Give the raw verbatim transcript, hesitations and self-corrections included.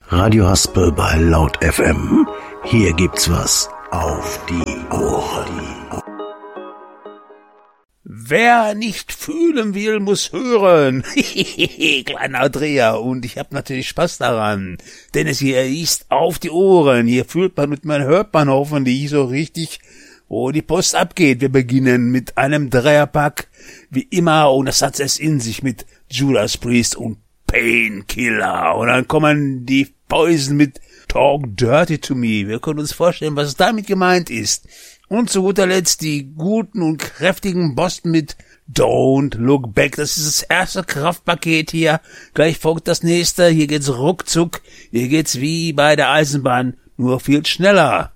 Radio Haspel bei Laut F M. Hier gibt's was auf die Ohren. Wer nicht fühlen will, muss hören. Kleiner Andrea, und ich hab natürlich Spaß daran, denn es hier ist auf die Ohren. Hier fühlt man und man hört man hoffentlich so richtig, wo die Post abgeht. Wir beginnen mit einem Dreierpack, wie immer, und das hat es in sich mit Judas Priest und Painkiller. Und dann kommen die Poison mit Talk Dirty to Me. Wir können uns vorstellen, was damit gemeint ist. Und zu guter Letzt die guten und kräftigen Boston mit Don't Look Back. Das ist das erste Kraftpaket hier. Gleich folgt das nächste. Hier geht's ruckzuck. Hier geht's wie bei der Eisenbahn, nur viel schneller.